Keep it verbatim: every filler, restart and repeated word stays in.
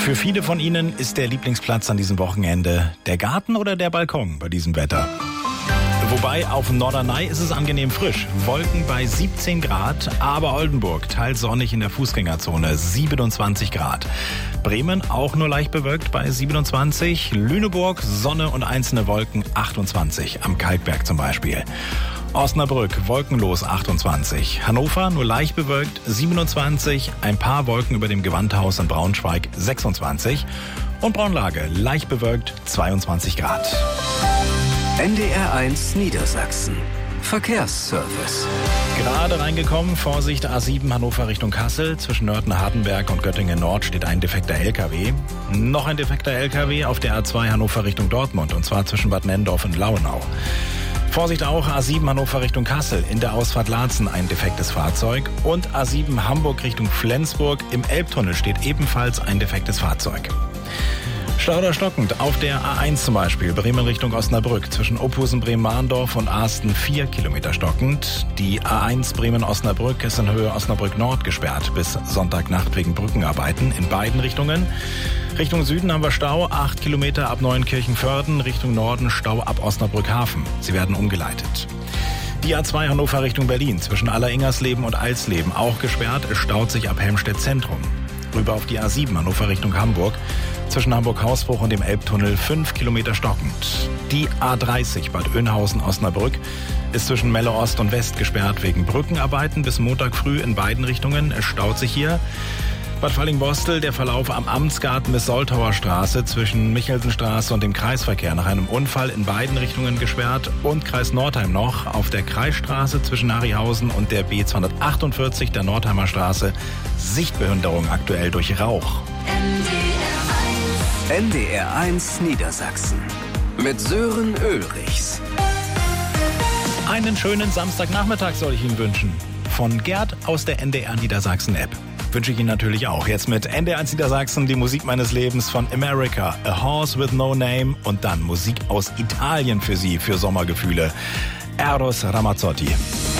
Für viele von Ihnen ist der Lieblingsplatz an diesem Wochenende der Garten oder der Balkon bei diesem Wetter. Wobei auf Norderney ist es angenehm frisch. Wolken bei siebzehn Grad, aber Oldenburg teils sonnig in der Fußgängerzone, siebenundzwanzig Grad. Bremen auch nur leicht bewölkt bei siebenundzwanzig. Lüneburg Sonne und einzelne Wolken, achtundzwanzig, am Kalkberg zum Beispiel. Osnabrück wolkenlos, achtundzwanzig. Hannover nur leicht bewölkt, siebenundzwanzig. Ein paar Wolken über dem Gewandhaus in Braunschweig, sechsundzwanzig. Und Braunlage leicht bewölkt, zweiundzwanzig Grad. N D R eins Niedersachsen. Verkehrsservice. Gerade reingekommen, Vorsicht A sieben Hannover Richtung Kassel. Zwischen Nörten-Hardenberg und Göttingen Nord steht ein defekter L K W. Noch ein defekter L K W auf der A zwei Hannover Richtung Dortmund, und zwar zwischen Bad Nenndorf und Lauenau. Vorsicht auch A sieben Hannover Richtung Kassel, in der Ausfahrt Laatzen ein defektes Fahrzeug. Und A sieben Hamburg Richtung Flensburg, im Elbtunnel steht ebenfalls ein defektes Fahrzeug. Stau oder stockend auf der A eins zum Beispiel, Bremen Richtung Osnabrück, zwischen Ophusen, Bremen-Mahndorf und Asten vier Kilometer stockend. Die A eins Bremen-Osnabrück ist in Höhe Osnabrück Nord gesperrt bis Sonntagnacht wegen Brückenarbeiten in beiden Richtungen. Richtung Süden haben wir Stau, acht Kilometer ab Neuenkirchen-Vörden, Richtung Norden Stau ab Osnabrück-Hafen. Sie werden umgeleitet. Die A zwei Hannover Richtung Berlin, zwischen Aller-Ingersleben und Alsleben auch gesperrt, es staut sich ab Helmstedt Zentrum. Rüber auf die A sieben Hannover Richtung Hamburg, zwischen Hamburg-Hausbruch und dem Elbtunnel fünf Kilometer stockend. Die A dreißig Bad Oeynhausen-Osnabrück ist zwischen Melle Ost und West gesperrt wegen Brückenarbeiten bis Montag früh in beiden Richtungen. Es staut sich hier. Bad Fallingbostel, der Verlauf am Amtsgarten bis Soltauer Straße zwischen Michelsenstraße und dem Kreisverkehr nach einem Unfall in beiden Richtungen gesperrt. Und Kreis Nordheim noch auf der Kreisstraße zwischen Harryhausen und der B zweihundertachtundvierzig der Nordheimer Straße. Sichtbehinderung aktuell durch Rauch. N D R eins Niedersachsen mit Sören Ulrichs. Einen schönen Samstagnachmittag soll ich Ihnen wünschen. Von Gerd aus der N D R Niedersachsen App. Wünsche ich Ihnen natürlich auch. Jetzt mit N D R eins Niedersachsen, die Musik meines Lebens von America, A Horse with No Name, und dann Musik aus Italien für Sie, für Sommergefühle. Eros Ramazzotti.